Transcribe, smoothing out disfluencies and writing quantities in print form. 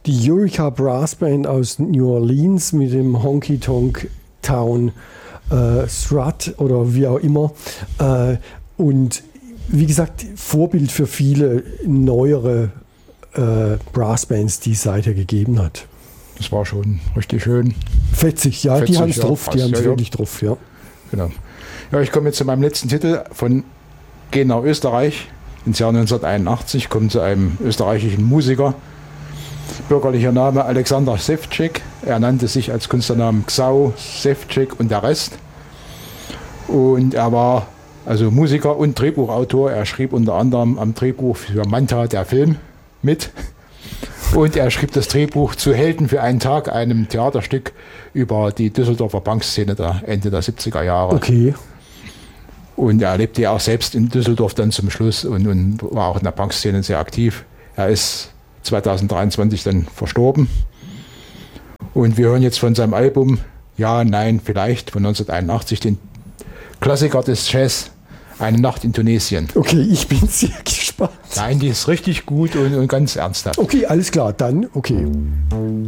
die Eureka Brass Band aus New Orleans mit dem Honky Tonk Town Strut oder wie auch immer. Und wie gesagt, Vorbild für viele neuere Brassbands, die es seither gegeben hat. Das war schon richtig schön. Fetzig, ja, die haben es drauf, die haben es wirklich drauf, ja. Genau. Ja, ich komme jetzt zu meinem letzten Titel von Gehen nach Österreich ins Jahr 1981, komme zu einem österreichischen Musiker. Bürgerlicher Name Alexander Ševčík. Er nannte sich als Künstlernamen Xau, Ševčík und der Rest. Und er war also Musiker und Drehbuchautor. Er schrieb unter anderem am Drehbuch für Manta, der Film, mit. Und er schrieb das Drehbuch zu Helden für einen Tag, einem Theaterstück über die Düsseldorfer Punkszene der Ende der 70er Jahre. Okay. Und er lebte ja auch selbst in Düsseldorf dann zum Schluss und war auch in der Punkszene sehr aktiv. Er ist 2023 dann verstorben. Und wir hören jetzt von seinem Album Ja, Nein, Vielleicht von 1981 den Klassiker des Jazz, Eine Nacht in Tunesien. Okay, ich bin sehr gespannt. Nein, die ist richtig gut und ganz ernsthaft. Okay, alles klar, dann, okay.